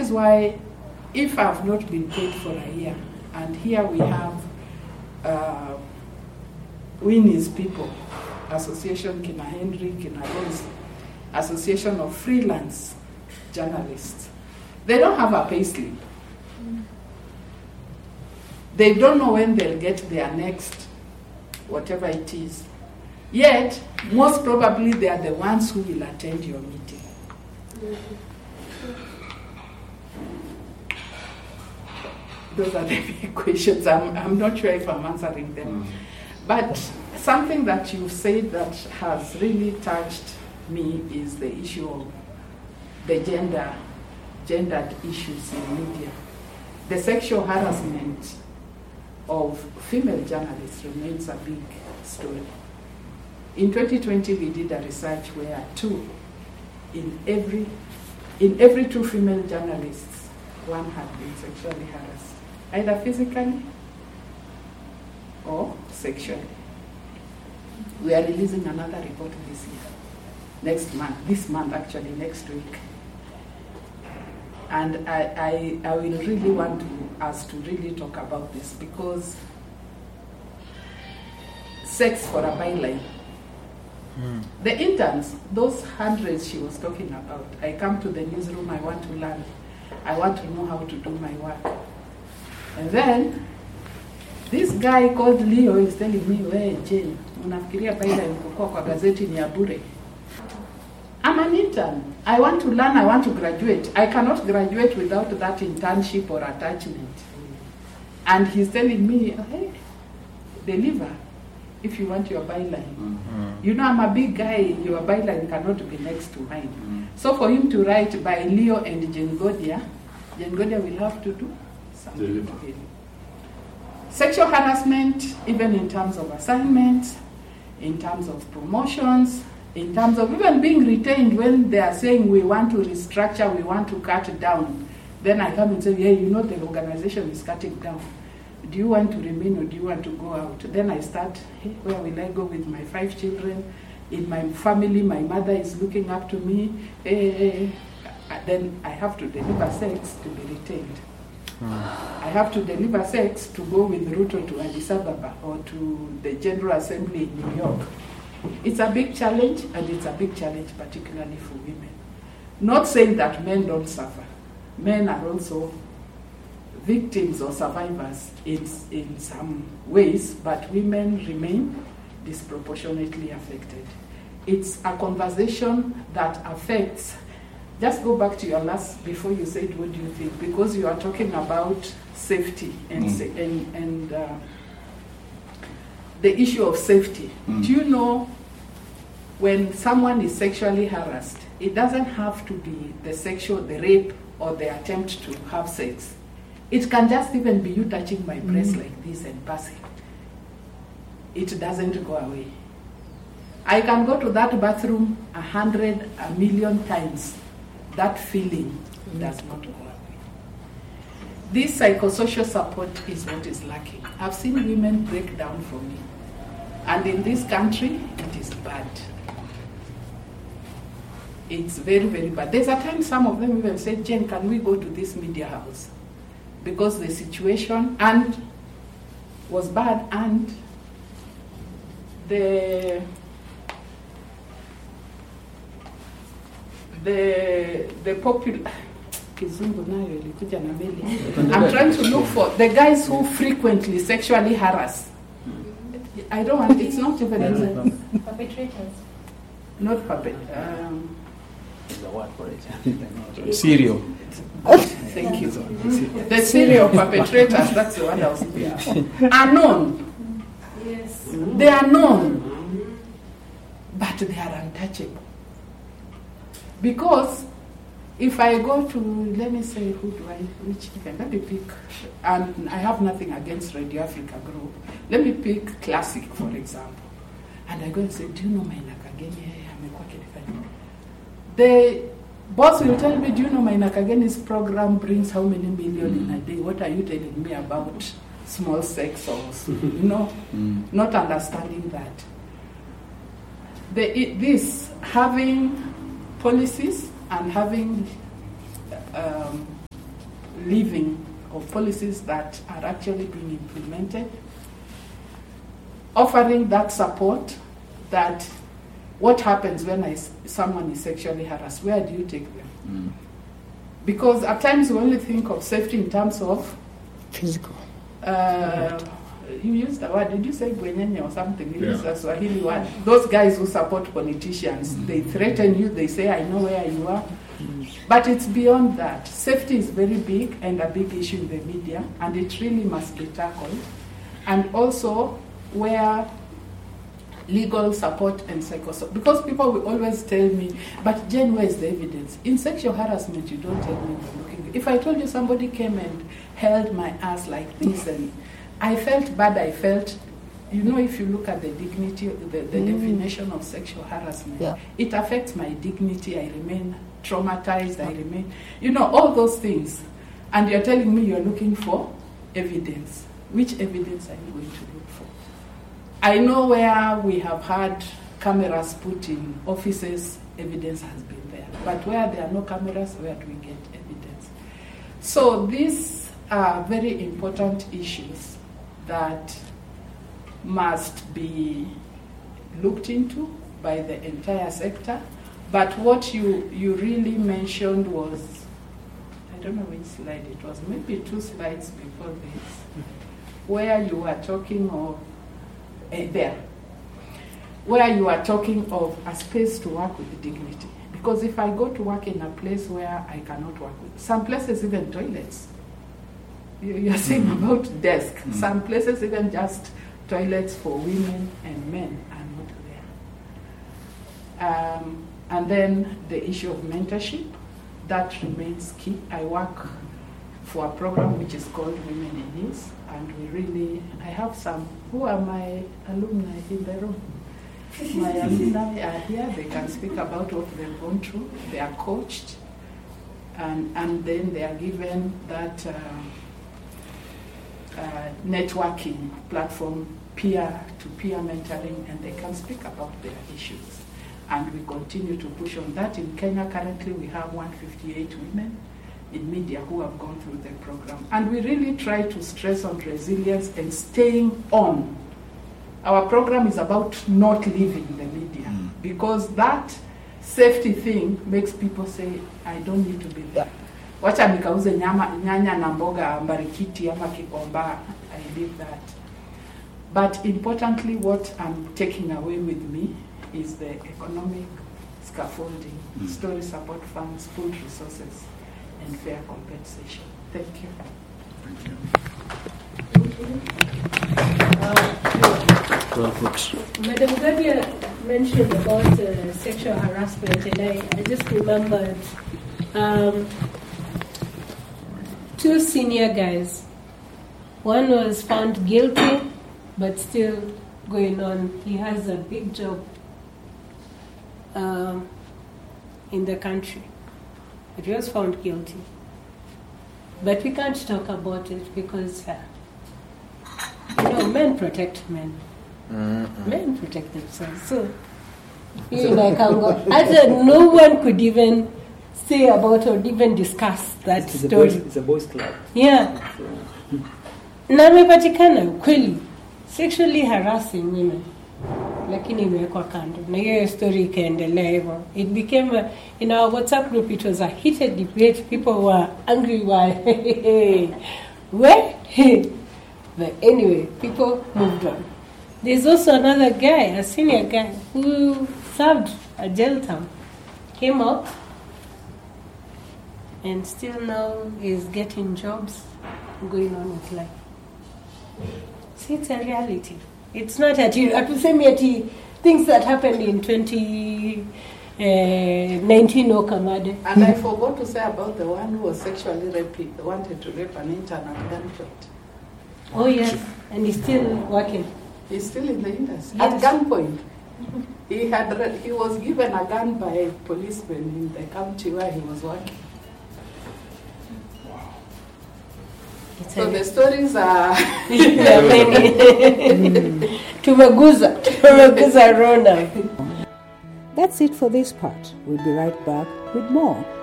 is why, if I've not been paid for a year, and here we have Winnie's people, Association Kina Henry, Kina Rose, Association of Freelance Journalists, they don't have a pay slip. They don't know when they'll get their next, whatever it is. Yet, most probably they are the ones who will attend your meeting. Those are the big questions. I'm not sure if I'm answering them. But something that you've said that has really touched me is the issue of the gendered issues in media. The sexual harassment of female journalists remains a big story. In 2020, we did a research where in every 2 female journalists, one had been sexually harassed, either physically or sexually. We are releasing another report this year, this month actually, next week. And I will really want us to really talk about this, because sex for a byline. The interns, those hundreds she was talking about, I come to the newsroom, I want to learn. I want to know how to do my work. And then, this guy called Leo is telling me, "Hey, Jane, unafikiria byline kukua kwa gazeti ni ya bure." I'm an intern. I want to learn, I want to graduate. I cannot graduate without that internship or attachment. And he's telling me, "Hey, deliver if you want your byline." You know, I'm a big guy, your byline cannot be next to mine. So for him to write by Leo and Jane Godia will have to do something to him. Sexual harassment, even in terms of assignments, in terms of promotions, in terms of even being retained when they are saying we want to restructure, we want to cut down. Then I come and say, "Yeah, you know the organization is cutting down. Do you want to remain or do you want to go out?" Then I start, "Hey, where will I go with my 5 children? In my family, my mother is looking up to me. Then I have to deliver sex to be retained. I have to deliver sex to go with Ruto to Addis Ababa or to the General Assembly in New York." It's a big challenge, and it's a big challenge particularly for women. Not saying that men don't suffer. Men are also victims or survivors in some ways, but women remain disproportionately affected. It's a conversation that affects. Just go back to your last, before you said, "What do you think?" Because you are talking about safety and the issue of safety. Do you know, when someone is sexually harassed, it doesn't have to be the rape or the attempt to have sex. It can just even be you touching my breast like this and passing. It doesn't go away. I can go to that bathroom 100, 1,000,000 times. That feeling does not go away. This psychosocial support is what is lacking. I've seen women break down for me. And in this country, it is bad. It's very, very bad. There's a time some of them even said, "Jane, can we go to this media house?" Because the situation was bad, and the popular Kizungu nayo ilikuja na meli. I'm trying to look for the guys who frequently sexually harass. I don't want. It's not even perpetrators. Not puppet. There's a word for it. Serial. Thank you. The serial perpetrators. That's the one I was thinking. Are known. Yes. They are known, but they are untouchable. Because if I go to, let me say, which event? Let me pick, and I have nothing against Radio Africa Group. Let me pick Classic, for example. And I go and say, "Do you know Maina Kageni? The boss will tell me, "Do you know Maina Kageni's program brings how many million in a day? What are you telling me about small sex or not understanding that?" This having policies and having living, of policies that are actually being implemented, offering that support, that what happens when someone is sexually harassed, where do you take them? Because at times we only think of safety in terms of physical. You used the word, did you say gwenyenye or something? You used a Swahili word. Those guys who support politicians, they threaten you, they say, I know where you are. But it's beyond that. Safety is very big and a big issue in the media, and it really must be tackled. And also where legal support and psychosocial, because people will always tell me, but Jen, where is the evidence? In sexual harassment, you don't tell me you're looking. If I told you somebody came and held my ass like this, and I felt bad, if you look at the dignity, the definition of sexual harassment, it affects my dignity. I remain traumatized, I remain, all those things. And you're telling me you're looking for evidence. Which evidence are you going to look for? I know where we have had cameras put in offices, evidence has been there. But where there are no cameras, where do we get evidence? So these are very important issues that must be looked into by the entire sector. But what you really mentioned was, I don't know which slide it was, maybe 2 slides before this, where you were talking of, where you are talking of a space to work with dignity. Because if I go to work in a place where I cannot work with, some places even toilets. You're saying about desk. Some places even just toilets for women and men are not there. And then the issue of mentorship, that remains key. I work for a program which is called Women in News, and I have some, who are my alumni in the room. My alumni are here, they can speak about what they've gone through, they are coached, and then they are given that networking platform, peer-to-peer mentoring, and they can speak about their issues. And we continue to push on that. In Kenya, currently, we have 158 women in media who have gone through the program. And we really try to stress on resilience and staying on. Our program is about not leaving the media, because that safety thing makes people say, I don't need to be there. Wacha nikauze nyanya na mboga Mbarikiti ama Kikomba, I leave that. But importantly, what I'm taking away with me is the economic scaffolding, story support funds, food resources, and fair compensation. Thank you. Madam Gadia mentioned about sexual harassment, and I just remembered 2 senior guys. One was found guilty, but still going on. He has a big job in the country, but he was found guilty. But we can't talk about it because, men protect men. Men protect themselves. So, no one could even say about or even discuss that story. It's a boys' club. Yeah. Na amepatikana kweli sexually harassing women, lakini imewekwa kando na hiyo story ikaendelea hivyo. It became in our WhatsApp group, it was a heated debate. People were angry. Why? Where? But anyway, people moved on. There's also another guy, a senior guy, who served a jail term, came out, and still now is getting jobs, going on with life. See, it's a reality. It's not at things that happened in 2019 or Kamade. And I forgot to say about the one who was sexually raped, wanted to rape an intern at gunpoint. Oh yes, and he's still working. He's still in the industry. Yes. At gunpoint. He was given a gun by a policeman in the county where he was working. So the stories are many. Tumeguza Rona. That's it for this part. We'll be right back with more.